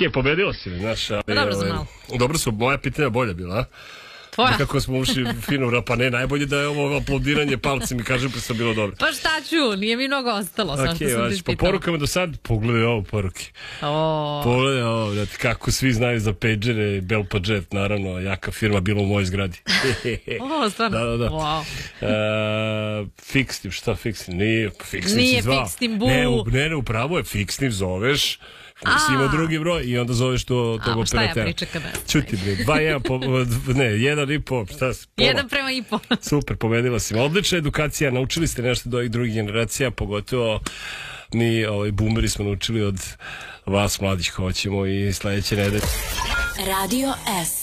Ok, pobedila si mi, znaš. Dobro za malo. Dobro su, moja pitanja bolja bila, a? Tvoja? Kako smo ušli fino, pa ne, najbolje da je ovo aplaudiranje palcem i kažem pa sam bilo dobro. Pa šta ću, nije mi mnogo ostalo, sam što sam ti Pa pitala. porukama do sad, pogledaj ovo poruke. Pogledaj ovo, kako svi znaju za pagere, Belpajet, naravno, jaka firma, bila u mojoj zgradi. Stvarno? Da. Wow. Fiksnim, šta fiksnim? Nije fiksnim, bu. Ne, upravo je fiksnim, zoveš. Si imao drugi broj i onda zoveš tog operatera. Šta ja pričam kada? Čuti bre, 1,5, šta si? 1:1,5. Super, pobedila si. Odlična edukacija, naučili ste nešto od ovih drugih generacija, pogotovo mi, boomeri smo naučili od vas mladih, hoćemo i sledeće nedelje. Radio S.